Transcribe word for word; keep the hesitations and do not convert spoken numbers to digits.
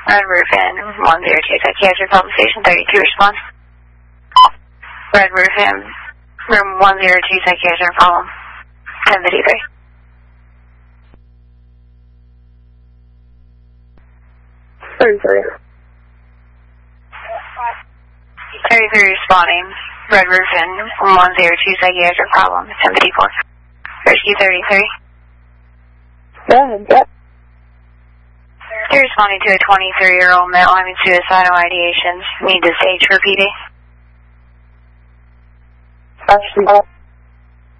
Red Roof Inn, one zero two psychiatric conversation, thirty-two respond. Red Roof Inn, room one zero two psychiatric problem, ten fifty-three. thirty-three. thirty-three responding. Red Roof Inn, one zero two psychiatric problem, ten fifty-four. Rescue thirty-three. Go ahead, yep. They're responding to a twenty-three-year-old male having suicidal ideations. Need to stage for P D. Actually,